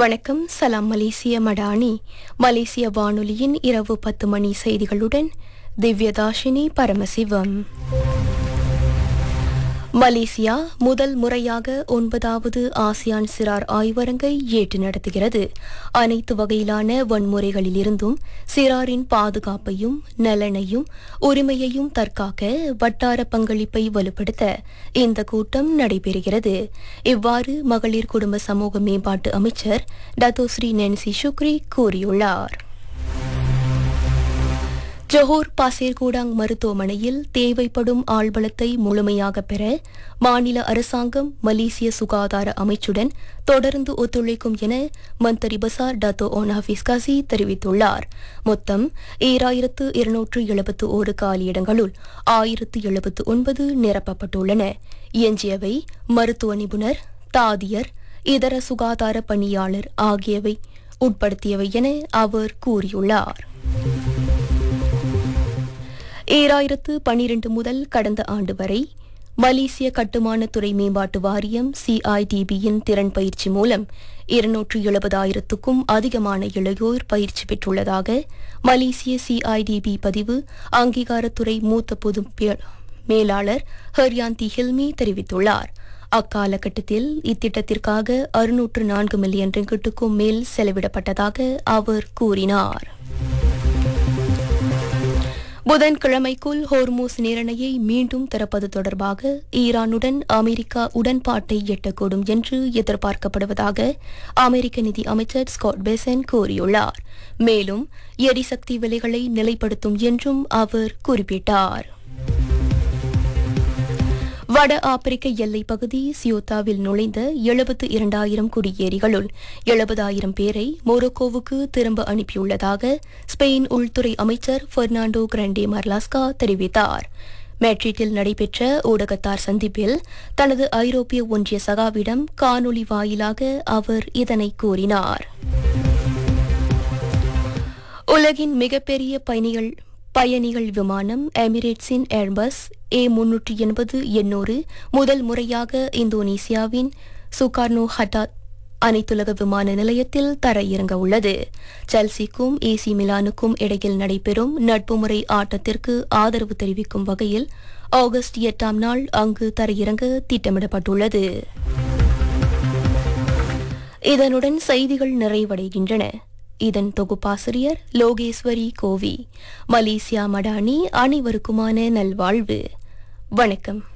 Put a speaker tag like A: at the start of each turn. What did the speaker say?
A: வணக்கம். சலாம் மலேசிய மடானி. மலேசிய வானொலியின் இரவு 10 மணி செய்திகளுடன் திவ்யதாஷினி பரமசிவம். மலேசியா முதல் முறையாக 9வது ஆசியான் சிறார் ஆய்வரங்கை ஏற்று நடத்துகிறது. அனைத்து வகையிலான வன்முறைகளிலிருந்தும் சிறாரின் பாதுகாப்பையும் நலனையும் உரிமையையும் தற்காக்க வட்டார பங்களிப்பை வலுப்படுத்த இந்த கூட்டம் நடைபெறுகிறது. இவ்வாறு மகளிர் குடும்ப சமூக மேம்பாட்டு அமைச்சர் டத்தோஸ்ரீ நென்சி ஷுக்ரி கூறியுள்ளார். ஜொஹோர் பாசேர்கூடாங் மருத்துவமனையில் தேவைப்படும் ஆள்பலத்தை முழுமையாக பெற மாநில அரசாங்கம் மலேசிய சுகாதார அமைச்சுடன் தொடர்ந்து ஒத்துழைக்கும் என மந்திரி பசார் டத்தோ ஓன் ஹஃபீஸ் காசி தெரிவித்துள்ளார். மொத்தம் 2271 காலியிடங்களுள் 1079 நிரப்பப்பட்டுள்ளன. எஞ்சியவை மருத்துவ நிபுணர், தாதியர், இதர சுகாதார பணியாளர் ஆகியவை உட்படுத்தியவை என அவர் கூறியுள்ளார். 2012 முதல் கடந்த ஆண்டு வரை மலேசிய கட்டுமான துறை மேம்பாட்டு வாரியம் CIDB-யின் திறன் பயிற்சி மூலம் 270,000க்கும் அதிகமான இளையோர் பயிற்சி பெற்றுள்ளதாக மலேசிய CIDB பதிவு அங்கீகாரத்துறை மூத்த பொது மேலாளர் ஹர்யாந்தி ஹில்மி தெரிவித்துள்ளார். அக்காலகட்டத்தில் இத்திட்டத்திற்காக 604 மில்லியன் ரிங்கிட்டுக்கும் மேல் செலவிடப்பட்டதாக அவர் கூறினார். புதன்கிழமைக்குள் ஹோர்மூஸ் நீரிணையை மீண்டும் திறப்பது தொடர்பாக ஈரானுடன் அமெரிக்கா உடன்பாட்டை எட்டக்கூடும் என்று எதிர்பார்க்கப்படுவதாக அமெரிக்க நிதி அமைச்சர் ஸ்காட் பெசன் கூறியுள்ளார். மேலும் எரிசக்தி விலைகளை நிலைப்படுத்தும் என்றும் அவர் குறிப்பிட்டார். வட ஆப்பிரிக்க எல்லைப் பகுதி சியோத்தாவில் நுழைந்த 72,000 குடியேறிகளுள் 70,000 பேரை மொரோக்கோவுக்கு திரும்ப அனுப்பியுள்ளதாக ஸ்பெயின் உள்துறை அமைச்சர் பெர்னாண்டோ கிரண்டே மர்லாஸ்கா தெரிவித்தார். மேட்ரிட்டில் நடைபெற்ற ஊடகத்தார் சந்திப்பில் தனது ஐரோப்பிய ஒன்றிய சகாவிடம் காணொலி வாயிலாக அவர் இதனை கூறினார். உலகின் மிகப்பெரிய பயணிகள் விமானம் எமிரேட்ஸின் ஏர்பஸ் A380-800 முதல் முறையாக இந்தோனேசியாவின் சுகார்னோ ஹட்டா அனைத்துலக விமான நிலையத்தில் தரையிறங்க உள்ளது. செல்சிக்கும் AC மிலானுக்கும் இடையில் நடைபெறும் நட்பு முறை ஆட்டத்திற்கு ஆதரவு தெரிவிக்கும் வகையில் ஆகஸ்ட் 8ஆம் நாள் அங்கு தரையிறங்க திட்டமிடப்பட்டுள்ளது. இதனுடன் செய்திகள் நிறைவடைகின்றன. இதன் தொகுப்பாசிரியர் லோகேஸ்வரி கோவி. மலேசியா மடானி அனைவருக்குமான நல்வாழ்வு. வணக்கம்.